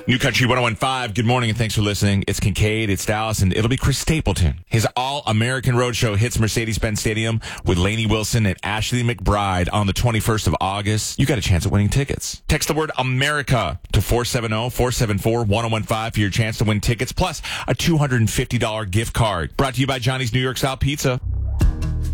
New Country 101.5, good morning and thanks for listening. It's Kincaid, it's Dallas, and it'll be Chris Stapleton. His All-American Roadshow hits Mercedes-Benz Stadium with Lainey Wilson and Ashley McBride on the 21st of August. You got a chance at winning tickets. Text the word America to 470-474-1015 for your chance to win tickets, plus a $250 gift card. Brought to you by Johnny's New York Style Pizza.